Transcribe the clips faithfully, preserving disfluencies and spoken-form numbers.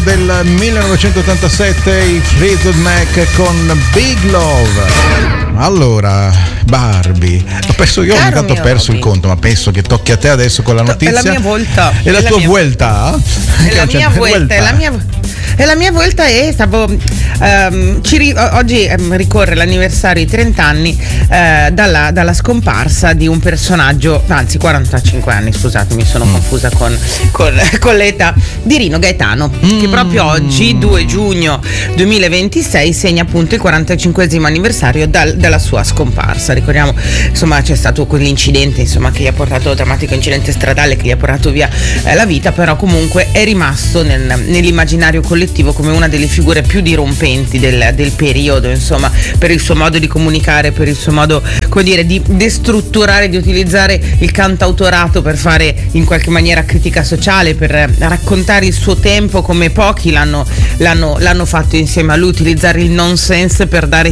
del millenovecentottantasette, i Fleetwood Mac con Big Love. Allora, Barbie, ho perso io, ogni tanto ho perso Roby. il conto, ma penso che tocchi a te adesso con la notizia. È la mia volta. È la è tua mia... vuelta? È la mia vuelta, è la mia E la mia volta è stavo ehm, ci ri- oggi ehm, ricorre l'anniversario di trenta anni eh, dalla, dalla scomparsa di un personaggio, anzi quarantacinque anni, scusate, mi sono mm. confusa con, con, con l'età, di Rino Gaetano, mm. che proprio oggi, due giugno duemilaventisei, segna appunto il quarantacinquesimo anniversario dal, dalla sua scomparsa. Ricordiamo, insomma, c'è stato quell'incidente, insomma, che gli ha portato, drammatico incidente stradale che gli ha portato via eh, la vita, però comunque è rimasto nel, nell'immaginario collettivo come una delle figure più dirompenti del, del periodo, insomma, per il suo modo di comunicare, per il suo modo, come dire, di destrutturare, di utilizzare il cantautorato per fare in qualche maniera critica sociale, per raccontare il suo tempo come pochi l'hanno, l'hanno, l'hanno fatto insieme a lui, utilizzare il nonsense per dare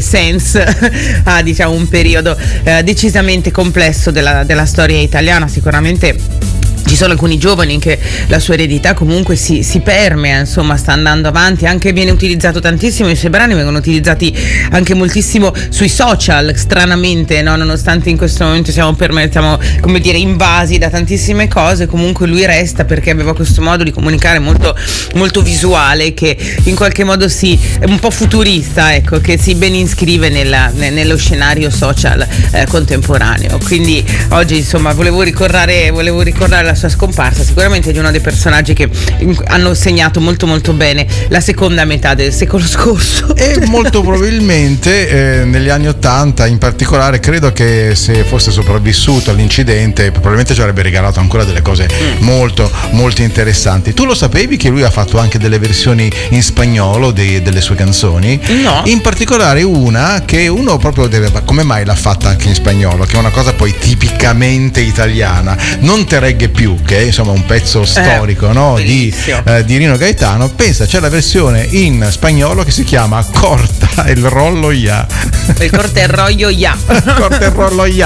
sense a, diciamo, un periodo eh, decisamente complesso della, della storia italiana. Sicuramente ci sono alcuni giovani in che la sua eredità comunque si, si permea, insomma, sta andando avanti, anche viene utilizzato tantissimo, i suoi brani vengono utilizzati anche moltissimo sui social, stranamente, no? Nonostante in questo momento siamo, per, siamo, come dire, invasi da tantissime cose, comunque lui resta perché aveva questo modo di comunicare molto, molto visuale, che in qualche modo si, è un po' futurista, ecco, che si ben iscrive nella, nello scenario social eh, contemporaneo. Quindi oggi, insomma, volevo ricordare, volevo ricordare la sua scomparsa, sicuramente di uno dei personaggi che hanno segnato molto molto bene la seconda metà del secolo scorso, e molto probabilmente eh, negli anni ottanta in particolare. Credo che se fosse sopravvissuto all'incidente probabilmente ci avrebbe regalato ancora delle cose mm. molto molto interessanti. Tu lo sapevi che lui ha fatto anche delle versioni in spagnolo de, delle sue canzoni? No. In particolare una che uno proprio deve, come mai l'ha fatta anche in spagnolo, che è una cosa poi tipicamente italiana, Non te regge più, che è insomma un pezzo storico eh, no? di, eh, di Rino Gaetano. Pensa, c'è la versione in spagnolo che si chiama Corta el rollo ya. Il corta el rollo ya. Corta el rollo ya.